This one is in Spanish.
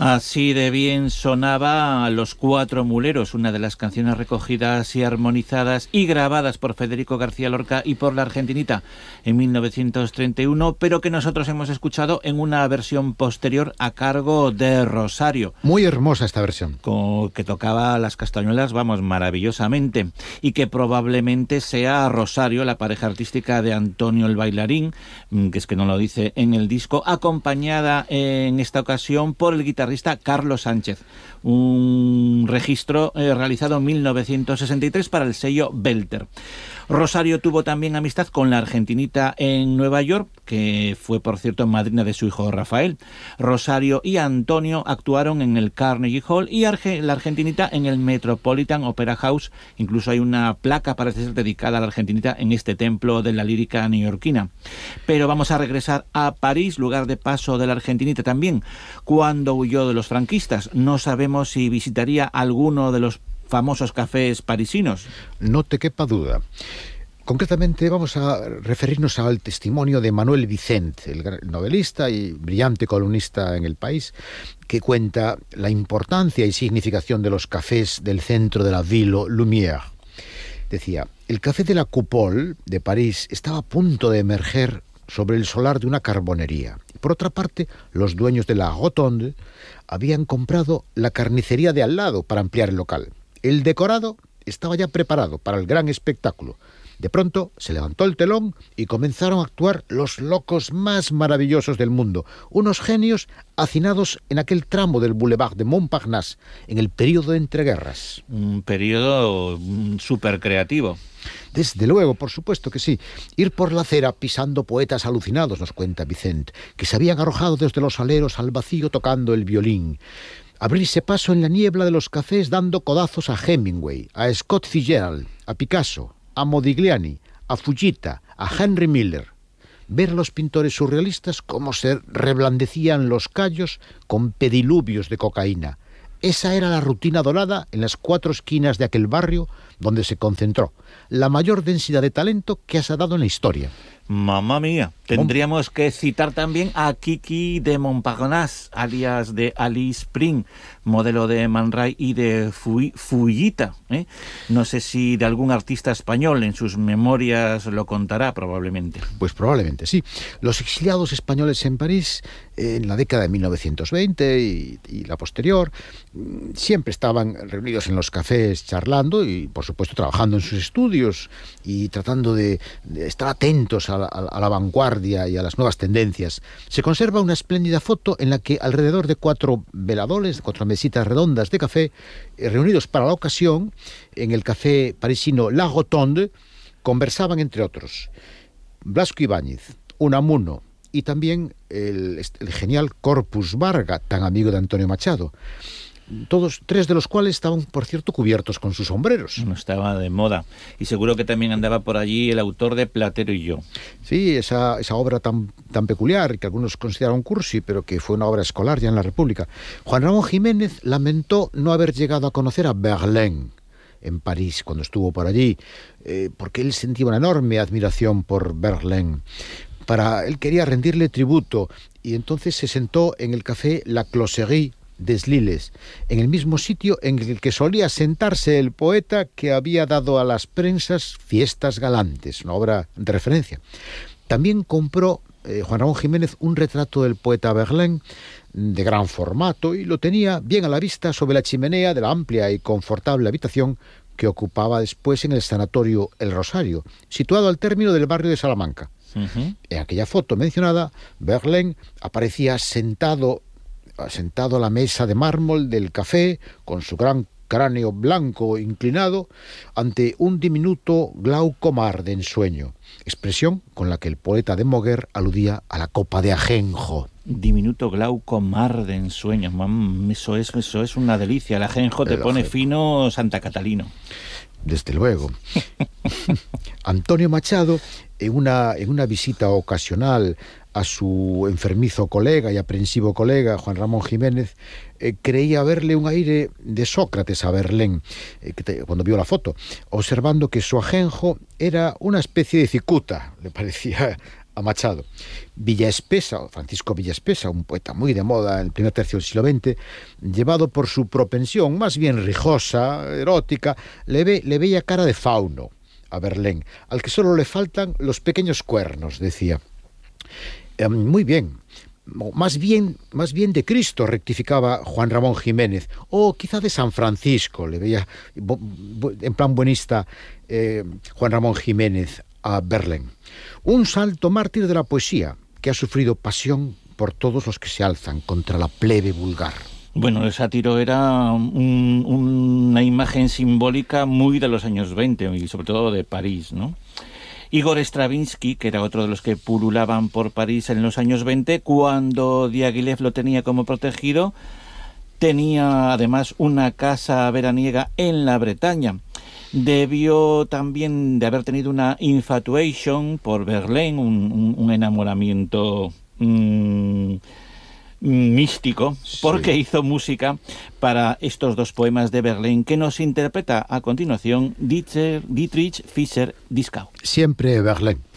Así de bien sonaba Los Cuatro Muleros, una de las canciones recogidas y armonizadas y grabadas por Federico García Lorca y por la Argentinita en 1931, pero que nosotros hemos escuchado en una versión posterior a cargo de Rosario. Muy hermosa esta versión. Que tocaba las castañuelas, vamos, maravillosamente, y que probablemente sea Rosario, la pareja artística de Antonio el Bailarín, que es que no lo dice en el disco, acompañada en esta ocasión por el guitarrista Carlos Sánchez. Un registro realizado en 1963 para el sello Belter. Rosario tuvo también amistad con la Argentinita en Nueva York, que fue, por cierto, madrina de su hijo Rafael. Rosario y Antonio actuaron en el Carnegie Hall y la Argentinita en el Metropolitan Opera House. Incluso hay una placa, parece ser, dedicada a la Argentinita en este templo de la lírica neoyorquina. Pero vamos a regresar a París, lugar de paso de la Argentinita también. Cuando huyó de los franquistas, no sabemos si visitaría alguno de los famosos cafés parisinos. No te quepa duda. Concretamente vamos a referirnos al testimonio de Manuel Vicent, el novelista y brillante columnista en El País, que cuenta la importancia y significación de los cafés del centro de la Ville Lumière. Decía, el café de la Coupole de París estaba a punto de emerger sobre el solar de una carbonería. Por otra parte, los dueños de la Rotonde habían comprado la carnicería de al lado para ampliar el local. El decorado estaba ya preparado para el gran espectáculo. De pronto se levantó el telón y comenzaron a actuar los locos más maravillosos del mundo, unos genios hacinados en aquel tramo del Boulevard de Montparnasse, en el período de entreguerras. Un período súper creativo. Desde luego, por supuesto que sí. Ir por la acera pisando poetas alucinados, nos cuenta Vicent, que se habían arrojado desde los aleros al vacío tocando el violín. Abrirse paso en la niebla de los cafés dando codazos a Hemingway, a Scott Fitzgerald, a Picasso, a Modigliani, a Fujita, a Henry Miller. Ver a los pintores surrealistas cómo se reblandecían los callos con pediluvios de cocaína. Esa era la rutina dorada en las 4 esquinas de aquel barrio donde se concentró la mayor densidad de talento que se ha dado en la historia. Mamma mía, tendríamos que citar también a Kiki de Montparnasse, alias de Alice Spring, modelo de Man Ray y de Fujita. No sé si de algún artista español en sus memorias lo contará, probablemente. Pues probablemente sí. Los exiliados españoles en París, en la década de 1920 y la posterior, siempre estaban reunidos en los cafés charlando y, por supuesto, trabajando en sus estudios y tratando de estar atentos a la vanguardia y a las nuevas tendencias. Se conserva una espléndida foto en la que alrededor de 4 veladores, 4 mesitas redondas de café, reunidos para la ocasión, en el café parisino La Rotonde, conversaban entre otros Blasco Ibáñez, Unamuno y también el genial Corpus Barga, tan amigo de Antonio Machado. Todos 3 de los cuales estaban, por cierto, cubiertos con sus sombreros. No estaba de moda. Y seguro que también andaba por allí el autor de Platero y yo. Sí, esa obra tan peculiar, que algunos consideraron cursi, pero que fue una obra escolar ya en la República. Juan Ramón Jiménez lamentó no haber llegado a conocer a Verlaine en París, cuando estuvo por allí, porque él sentía una enorme admiración por Verlaine. Él quería rendirle tributo, y entonces se sentó en el café La Closerie des Liles, en el mismo sitio en el que solía sentarse el poeta que había dado a las prensas Fiestas Galantes, una obra de referencia. También compró Juan Ramón Jiménez un retrato del poeta Verlaine de gran formato y lo tenía bien a la vista sobre la chimenea de la amplia y confortable habitación que ocupaba después en el sanatorio El Rosario, situado al término del barrio de Salamanca. Uh-huh. En aquella foto mencionada, Verlaine aparecía sentado a la mesa de mármol del café, con su gran cráneo blanco inclinado, ante un diminuto glauco mar de ensueño, expresión con la que el poeta de Moguer aludía a la copa de ajenjo. Diminuto glauco mar de ensueño, eso es una delicia. El ajenjo te pone fino Santa Catalino. Desde luego. Antonio Machado, en una visita ocasional a su enfermizo colega y aprensivo colega Juan Ramón Jiménez, creía verle un aire de Sócrates a Verlaine, cuando vio la foto, observando que su ajenjo era una especie de cicuta, le parecía a Machado. Villaespesa, Francisco Villaespesa, un poeta muy de moda en el primer tercio del siglo XX, llevado por su propensión más bien rijosa, erótica, le veía cara de fauno a Verlaine, al que solo le faltan los pequeños cuernos, decía. Muy bien. Más bien de Cristo, rectificaba Juan Ramón Jiménez, o quizá de San Francisco, le veía en plan buenista Juan Ramón Jiménez a Verlaine. Un santo mártir de la poesía que ha sufrido pasión por todos los que se alzan contra la plebe vulgar. Bueno, el sátiro era una imagen simbólica muy de los años 20 y sobre todo de París, ¿no? Igor Stravinsky, que era otro de los que pululaban por París en los años 20, cuando Diaghilev lo tenía como protegido, tenía además una casa veraniega en la Bretaña. Debió también de haber tenido una infatuation por Verlaine, un enamoramiento místico, porque hizo música para estos dos poemas de Verlaine que nos interpreta a continuación Dietrich Fischer-Dieskau. Siempre Verlaine.